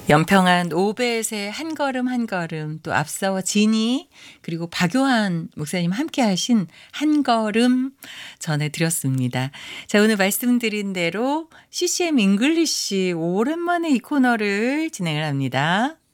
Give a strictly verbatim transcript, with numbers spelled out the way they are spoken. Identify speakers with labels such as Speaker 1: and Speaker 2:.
Speaker 1: 연평한 오벳의 한 걸음 한 걸음, 또 앞서와 진희 그리고 박요한 목사님 함께 하신 한 걸음 전해드렸습니다. 자, 오늘 말씀드린 대로 씨씨엠 잉글리시 오랜만에 이 코너를 진행을 합니다.